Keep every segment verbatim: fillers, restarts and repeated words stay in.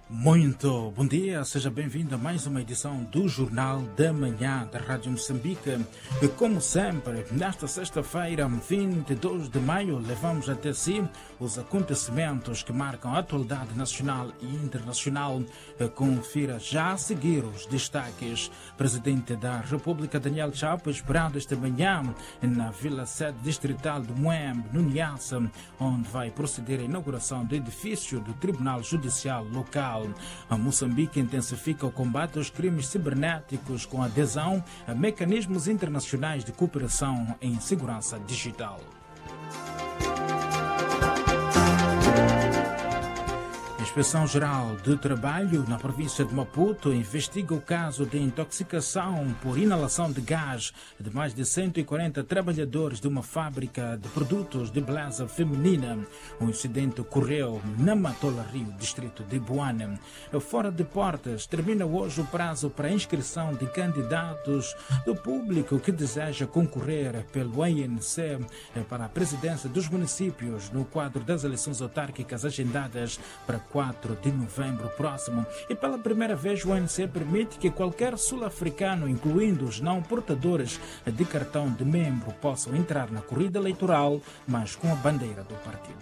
Muito bom dia, seja bem-vindo a mais uma edição do Jornal da Manhã da Rádio Moçambique. E como sempre, nesta sexta-feira, vinte e dois de maio, levamos até si os acontecimentos que marcam a atualidade nacional e internacional. Confira já a seguir os destaques. Presidente da República, Daniel Chapo, esperado esta manhã na Vila Sede Distrital de Moembe, no Niassa, onde vai proceder a inauguração do edifício do Tribunal Judicial Local. A Moçambique intensifica o combate aos crimes cibernéticos com adesão a mecanismos internacionais de cooperação em segurança digital. A Inspeção-Geral do Trabalho na província de Maputo investiga o caso de intoxicação por inalação de gás de mais de cento e quarenta trabalhadores de uma fábrica de produtos de beleza feminina. O incidente ocorreu na Matola Rio, distrito de Buana. Fora de portas, termina hoje o prazo para a inscrição de candidatos do público que deseja concorrer pelo A N C para a presidência dos municípios no quadro das eleições autárquicas agendadas para quatro de novembro próximo. E pela primeira vez o A N C permite que qualquer sul-africano, incluindo os não portadores de cartão de membro, possam entrar na corrida eleitoral, mas com a bandeira do partido.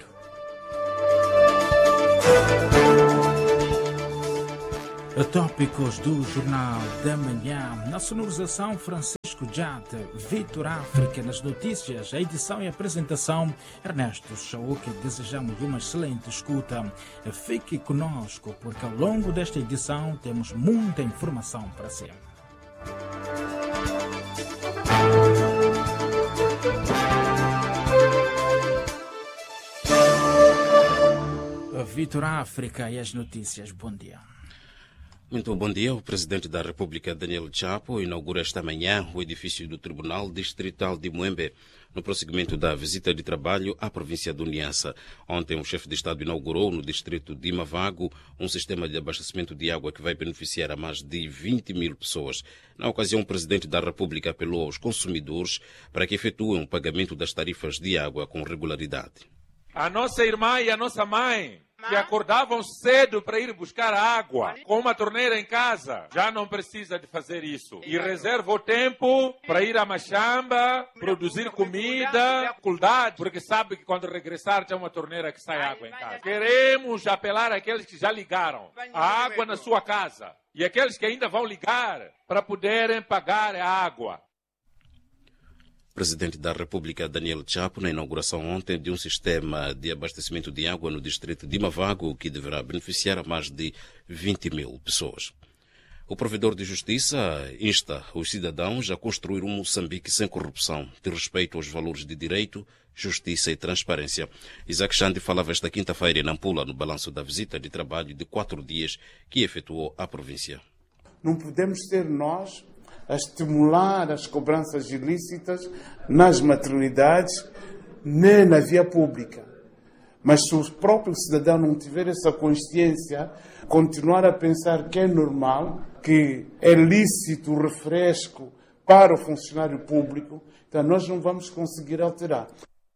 Tópicos do Jornal da Manhã. Na sonorização, Francisco Jate, Vitor África. Nas notícias, a edição e a apresentação, Ernesto Chauque. Desejamos uma excelente escuta. Fique conosco, porque ao longo desta edição temos muita informação para si. Vitor África e as notícias. Bom dia. Muito bom dia. O Presidente da República, Daniel Chapo, inaugura esta manhã o edifício do Tribunal Distrital de Moembe, no prosseguimento da visita de trabalho à província do Niassa. Ontem, o chefe de Estado inaugurou no distrito de Mavago um sistema de abastecimento de água que vai beneficiar a mais de vinte mil pessoas. Na ocasião, o Presidente da República apelou aos consumidores para que efetuem o pagamento das tarifas de água com regularidade. A nossa irmã e a nossa mãe, que acordavam cedo para ir buscar água com uma torneira em casa, já não precisa de fazer isso. E reserva o tempo para ir à machamba, produzir comida, faculdade, porque sabe que quando regressar tem uma torneira que sai água em casa. Queremos apelar àqueles que já ligaram a água na sua casa e aqueles que ainda vão ligar para poderem pagar a água. Presidente da República, Daniel Chapo, na inauguração ontem de um sistema de abastecimento de água no distrito de Mavago, que deverá beneficiar a mais de vinte mil pessoas. O provedor de justiça insta os cidadãos a construir um Moçambique sem corrupção, de respeito aos valores de direito, justiça e transparência. Isaac Xande falava esta quinta-feira em Nampula, no balanço da visita de trabalho de quatro dias que efetuou à província. Não podemos ser nós a estimular as cobranças ilícitas nas maternidades nem na via pública. Mas se o próprio cidadão não tiver essa consciência, continuar a pensar que é normal, que é lícito o refresco para o funcionário público, então nós não vamos conseguir alterar.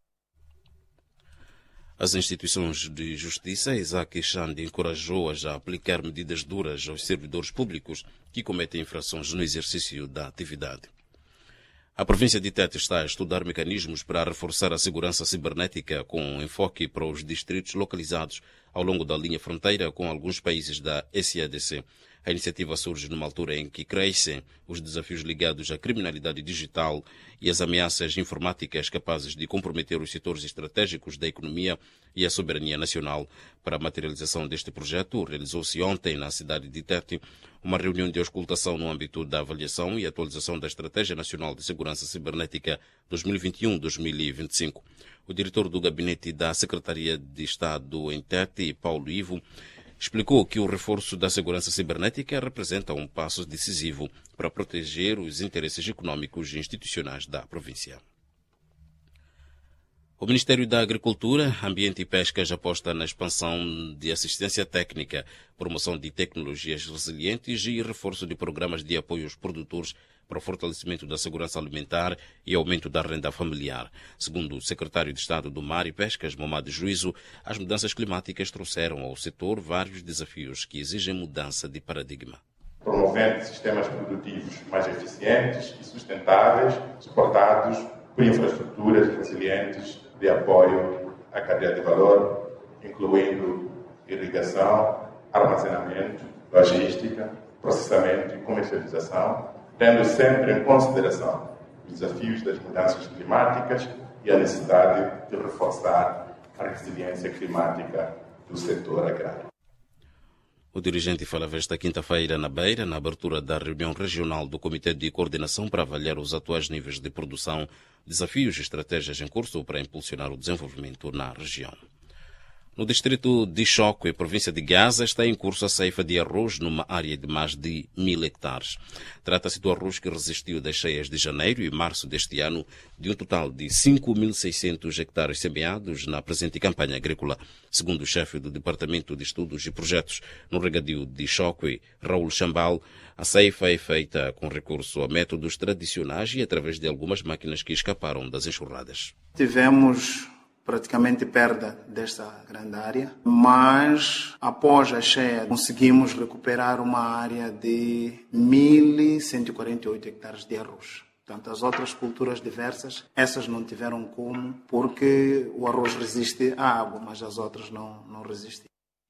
As instituições de justiça, Isaac Xande encorajou-as a aplicar medidas duras aos servidores públicos que cometem infrações no exercício da atividade. A província de Tete está a estudar mecanismos para reforçar a segurança cibernética com enfoque para os distritos localizados ao longo da linha fronteira com alguns países da S A D C. A iniciativa surge numa altura em que crescem os desafios ligados à criminalidade digital e às ameaças informáticas capazes de comprometer os setores estratégicos da economia e a soberania nacional. Para a materialização deste projeto, realizou-se ontem, na cidade de Tete, uma reunião de auscultação no âmbito da avaliação e atualização da Estratégia Nacional de Segurança Cibernética dois mil e vinte e um a dois mil e vinte e cinco. O diretor do Gabinete da Secretaria de Estado em Tete, Paulo Ivo, explicou que o reforço da segurança cibernética representa um passo decisivo para proteger os interesses econômicos e institucionais da província. O Ministério da Agricultura, Ambiente e Pescas aposta na expansão de assistência técnica, promoção de tecnologias resilientes e reforço de programas de apoio aos produtores para o fortalecimento da segurança alimentar e aumento da renda familiar. Segundo o secretário de Estado do Mar e Pescas, Momad Juízo, as mudanças climáticas trouxeram ao setor vários desafios que exigem mudança de paradigma. Promovendo sistemas produtivos mais eficientes e sustentáveis, suportados por infraestruturas resilientes de apoio à cadeia de valor, incluindo irrigação, armazenamento, logística, processamento e comercialização, tendo sempre em consideração os desafios das mudanças climáticas e a necessidade de reforçar a resiliência climática do setor agrário. O dirigente falava esta quinta-feira na Beira, na abertura da reunião regional do Comitê de Coordenação para avaliar os atuais níveis de produção, desafios e estratégias em curso para impulsionar o desenvolvimento na região. No distrito de Choco, em província de Gaza, está em curso a ceifa de arroz numa área de mais de mil hectares. Trata-se do arroz que resistiu das cheias de janeiro e março deste ano, de um total de cinco mil e seiscentos hectares semeados na presente campanha agrícola. Segundo o chefe do Departamento de Estudos e Projetos no regadio de Choco, Raul Chambal, a ceifa é feita com recurso a métodos tradicionais e através de algumas máquinas que escaparam das enxurradas. Tivemos praticamente perda desta grande área, mas após a cheia conseguimos recuperar uma área de mil cento e quarenta e oito hectares de arroz. Portanto, as outras culturas diversas, essas não tiveram como, porque o arroz resiste à água, mas as outras não, não resistem.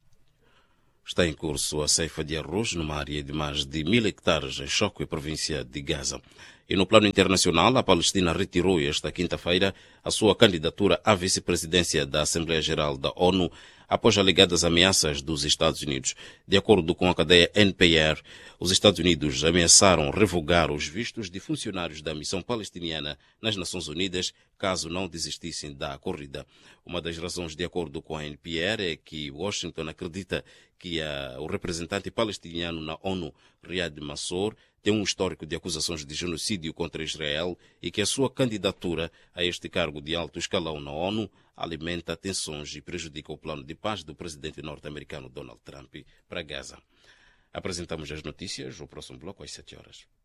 Está em curso a ceifa de arroz numa área de mais de mil hectares em Choco, província de Gaza. E no plano internacional, a Palestina retirou esta quinta-feira a sua candidatura à vice-presidência da Assembleia Geral da ONU após alegadas ameaças dos Estados Unidos. De acordo com a cadeia N P R, os Estados Unidos ameaçaram revogar os vistos de funcionários da missão palestiniana nas Nações Unidas caso não desistissem da corrida. Uma das razões, de acordo com a N P R, é que Washington acredita que a, o representante palestiniano na ONU, Riyad Mansour, tem um histórico de acusações de genocídio contra Israel e que a sua candidatura a este cargo de alto escalão na ONU alimenta tensões e prejudica o plano de paz do presidente norte-americano Donald Trump para Gaza. Apresentamos as notícias, o próximo bloco às sete horas.